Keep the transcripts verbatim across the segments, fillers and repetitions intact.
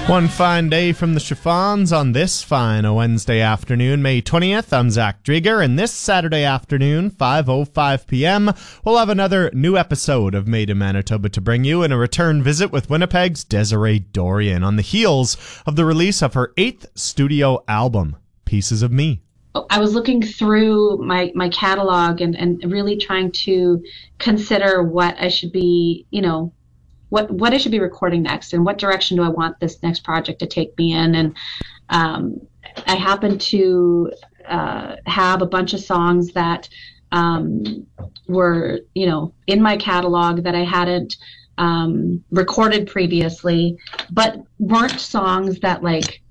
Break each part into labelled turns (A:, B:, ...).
A: One fine day from the Chiffons on this fine a Wednesday afternoon, May twentieth. I'm Zach Drieger, and this Saturday afternoon, five oh five p.m., we'll have another new episode of Made in Manitoba to bring you, and a return visit with Winnipeg's Desiree Dorion on the heels of the release of her eighth studio album, Pieces of Me.
B: I was looking through my, my catalog and, and really trying to consider what I should be, you know, what what I should be recording next and what direction do I want this next project to take me in. And um, I happened to uh, have a bunch of songs that um, were, you know, in my catalog that I hadn't um, recorded previously, but weren't songs that, like,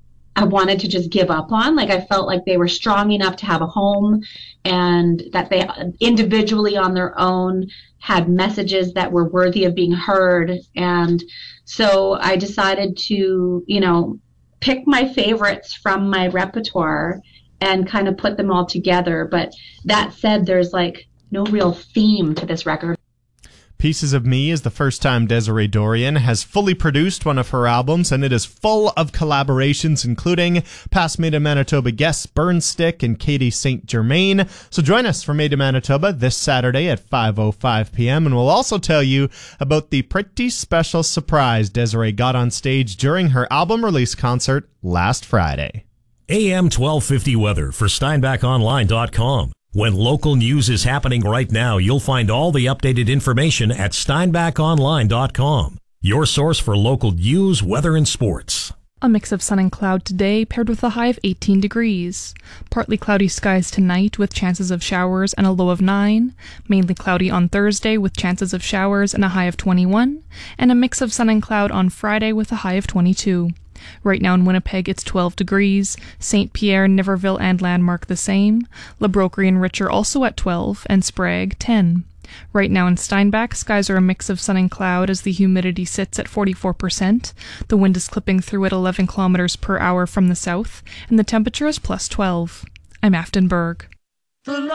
B: I wanted to just give up on. Like, I felt like they were strong enough to have a home, and that they individually on their own had messages that were worthy of being heard. And so I decided to, you know, pick my favorites from my repertoire and kind of put them all together. But that said, there's like no real theme to this record.
A: Pieces of Me is the first time Desiree Dorion has fully produced one of her albums, and it is full of collaborations, including past Made in Manitoba guests Burnstick and Katie Saint Germain. So join us for Made in Manitoba this Saturday at five oh five p.m., and we'll also tell you about the pretty special surprise Desiree got on stage during her album release concert last Friday.
C: A M twelve fifty weather for Steinbach Online dot com. When local news is happening right now, you'll find all the updated information at Steinbach Online dot com, your source for local news, weather, and sports.
D: A mix of sun and cloud today, paired with a high of eighteen degrees. Partly cloudy skies tonight with chances of showers and a low of nine. Mainly cloudy on Thursday with chances of showers and a high of twenty-one. And a mix of sun and cloud on Friday with a high of twenty-two. Right now in Winnipeg, it's twelve degrees. Saint Pierre, Niverville, and Landmark the same. La Broquerie and Richer also at twelve, and Sprague ten. Right now in Steinbach, skies are a mix of sun and cloud as the humidity sits at forty-four percent. The wind is clipping through at eleven kilometers per hour from the south, and the temperature is plus twelve. I'm Afton Berg.